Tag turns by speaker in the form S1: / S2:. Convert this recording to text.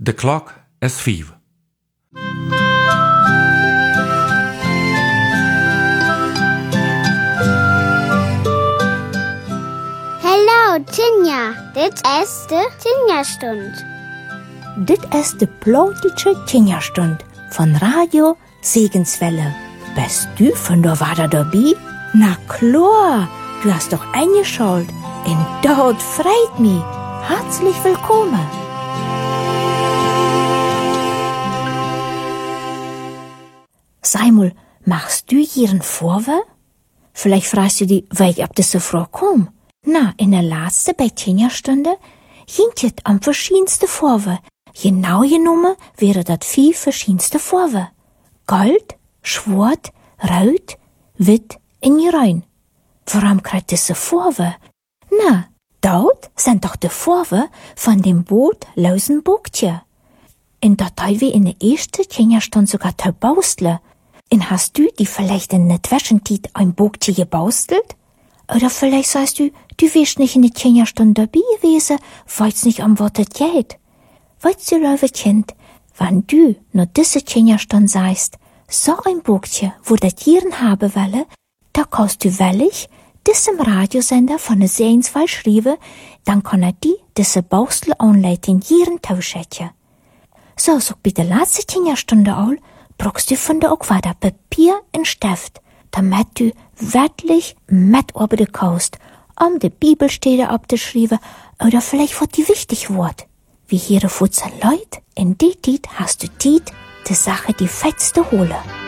S1: De klok is 5.
S2: Hallo, Tinja. Dit is de Tinja-stund.
S3: Dit is de plotische Tinja-stund von Radio Segenswelle. Bist du von der Wader dabei? Na klar, du hast doch eingeschaltet. Und dort freut mich. Herzlich willkommen. Sag mal, machst du hier einen Vorwurf? Vielleicht fragst du dich, wie ich auf diese Frage komme. Na, in der letzten bei Tinja-Stunde ging es am verschiedensten Vorwurf. Genau genommen wäre das 5 verschiedenste Vorwürfe. Gold, Schwarz, Rot, Wit und Grün. Warum kriegt diese Vorwürfe? Na, dort sind doch die Vorwürfe von dem bootlosen Bogtje. Und dort haben wir in der ersten Tinja-Stunde sogar bausteln. Und hast du die vielleicht in der Zwischenzeit ein Bogtje gebaustelt? Oder vielleicht sagst du, du wärst nicht in der Tinja-Stunde dabei gewesen, weil's nicht am Wort geht. Weißt du, liebe Kind, wenn du nur diese Tinja-Stunde sagst, so ein Bogtje, wo das Tieren haben wolle, da kannst du wellig diesem Radiosender von der Sehenswahl schreiben, dann kann die diese Baustel-Anleitung jeden tauschen. So bei der letzten Tinja-Stunde auch, brauchst du von der auch weiter Papier und Stift, damit du wirklich mitarbeiten kannst, die Bibelstelle abzuschreiben oder vielleicht was die wichtig wird. Wie hier 14 Leute, in die Zeit hast du Zeit, die Sache die fetzte holen.